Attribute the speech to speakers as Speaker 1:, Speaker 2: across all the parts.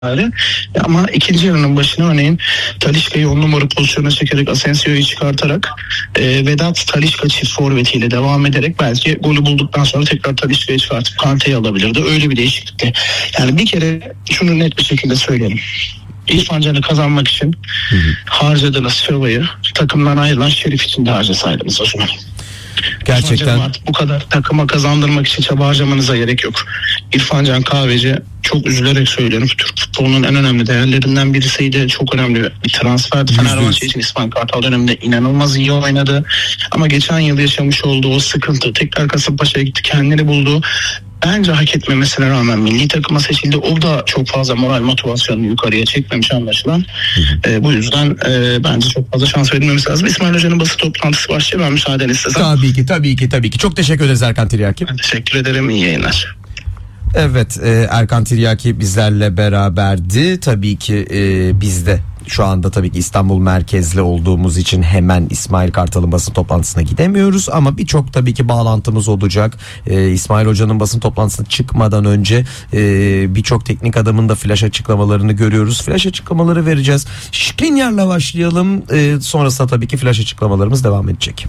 Speaker 1: vesaire. Ama ikinci yarının başına örneğin Talisca'yı 10 numara pozisyona çekerek Asensio'yu çıkartarak Vedat Talisca çift forvetiyle devam ederek belki golü bulduktan sonra tekrar Talisca'yı çıkartıp Kante'yi alabilirdi. Öyle bir değişiklikti. Yani bir kere şunu net bir şekilde söyleyelim. İrfan Can'ı kazanmak için harcadığınız Silva'yı takımdan ayrılan Şerif için de harcasaydınız o zaman.
Speaker 2: Gerçekten
Speaker 1: Artık bu kadar takıma kazandırmak için çaba harcamanıza gerek yok. İrfan Can Kahveci, çok üzülerek söylüyorum, Türk futbolunun en önemli değerlerinden birisiydi. Çok önemli bir transferdi. Fenerbahçe için İsmail Kartal döneminde inanılmaz iyi oynadı. Ama geçen yıl yaşamış olduğu o sıkıntı, tekrar Kasımpaşa'ya gitti, kendini buldu. Bence hak etmemesine rağmen milli takıma seçildi. O da çok fazla moral motivasyonunu yukarıya çekmemiş anlaşılan. Bu yüzden bence çok fazla şans verilmemiz lazım. İsmail Hoca'nın basın toplantısı başlıyor. Ben müsaadeni istesem.
Speaker 2: Tabii ki. Çok teşekkür ederiz Erkan Tiryaki.
Speaker 1: Ben teşekkür ederim. İyi yayınlar.
Speaker 2: Evet, Erkan Tiryaki bizlerle beraberdi. Tabii ki biz de şu anda tabii ki İstanbul merkezli olduğumuz için hemen İsmail Kartal'ın basın toplantısına gidemiyoruz. Ama birçok tabii ki bağlantımız olacak. İsmail Hoca'nın basın toplantısına çıkmadan önce birçok teknik adamın da flash açıklamalarını görüyoruz. Flash açıklamaları vereceğiz. Skriniar'la başlayalım. Sonrasında tabii ki flash açıklamalarımız devam edecek.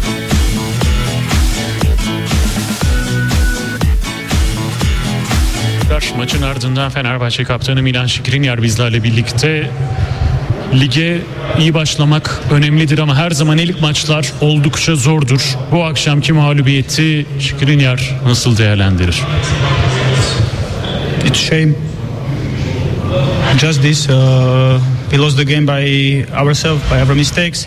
Speaker 3: Maçın ardından Fenerbahçe kaptanı Milan Skriniar bizlerle birlikte. Lige iyi başlamak önemlidir ama her zaman ilk maçlar oldukça zordur. Bu akşamki mağlubiyeti Skriniar nasıl değerlendirir?
Speaker 4: It's shame. Just this, we lost the game by ourselves, by our mistakes.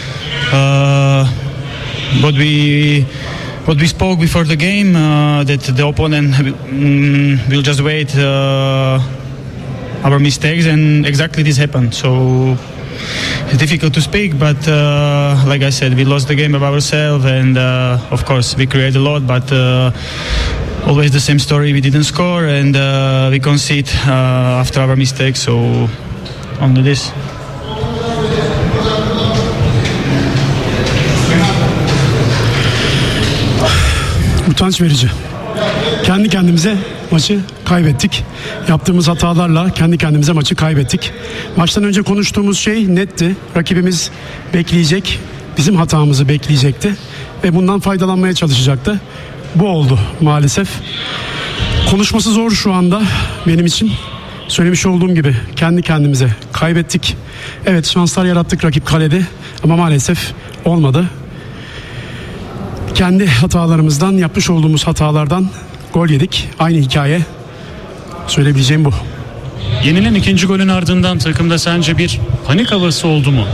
Speaker 4: But what we spoke before the game, that the opponent will just wait our mistakes, and exactly this happened. So it's difficult to speak, but like I said, we lost the game of ourselves, and of course we created a lot, but always the same story. We didn't score, and we concede after our mistakes. So only this.
Speaker 5: Utanç verici. Kendi kendimize maçı kaybettik. Yaptığımız hatalarla kendi kendimize maçı kaybettik. Maçtan önce konuştuğumuz şey netti. Rakibimiz bekleyecek, bizim hatamızı bekleyecekti ve bundan faydalanmaya çalışacaktı. Bu oldu maalesef. Konuşması zor şu anda benim için. Söylemiş olduğum gibi kendi kendimize kaybettik. Evet, şanslar yarattık rakip kalede ama maalesef olmadı. Kendi hatalarımızdan, yapmış olduğumuz hatalardan gol yedik. Aynı hikaye. Söyleyebileceğim bu.
Speaker 3: Yenilen ikinci golün ardından takımda sence bir panik havası oldu mu?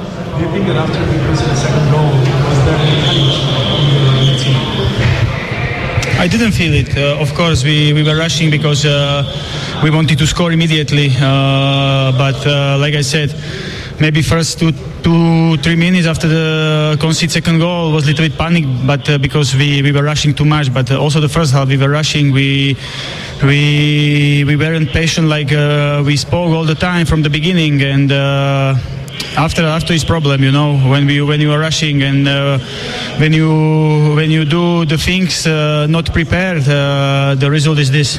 Speaker 4: I didn't feel it. Of course, we were rushing because we wanted to score immediately. But like I said, maybe first 2-3 minutes after the concede second goal was a little bit panic, but because we were rushing too much. But also the first half we were rushing. We weren't patient like we spoke all the time from the beginning, and after is problem, you know, when you are rushing and when you do the things not prepared, the result is this.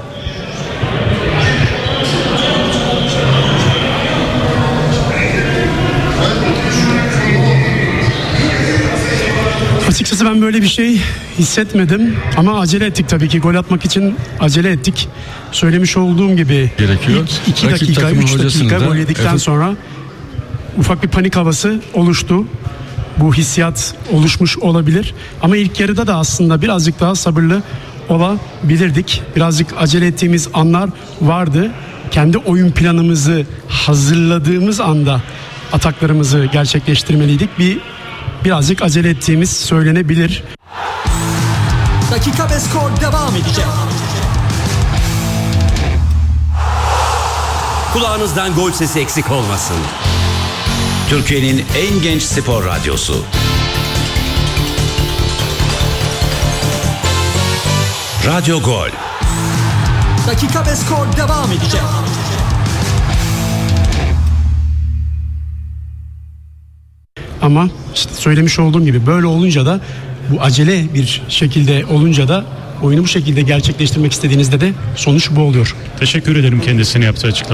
Speaker 5: Açıkçası ben böyle bir şey hissetmedim ama acele ettik tabii ki. Gol atmak için acele ettik. Söylemiş olduğum gibi
Speaker 6: gerekiyor.
Speaker 5: 2 dakika, 3 dakika gol yedikten sonra ufak bir panik havası oluştu. Bu hissiyat oluşmuş olabilir. Ama ilk yarıda da aslında birazcık daha sabırlı olabilirdik. Birazcık acele ettiğimiz anlar vardı. Kendi oyun planımızı hazırladığımız anda ataklarımızı gerçekleştirmeliydik. Birazcık acele ettiğimiz söylenebilir.
Speaker 7: Dakika ve skor devam edecek.
Speaker 8: Kulağınızdan gol sesi eksik olmasın. Türkiye'nin en genç spor radyosu. Radyo Gol.
Speaker 7: Dakika ve skor devam edecek.
Speaker 5: Ama işte söylemiş olduğum gibi böyle olunca da, bu acele bir şekilde olunca da oyunu bu şekilde gerçekleştirmek istediğinizde de sonuç bu oluyor.
Speaker 3: Teşekkür ederim kendisine yaptığı açıklama.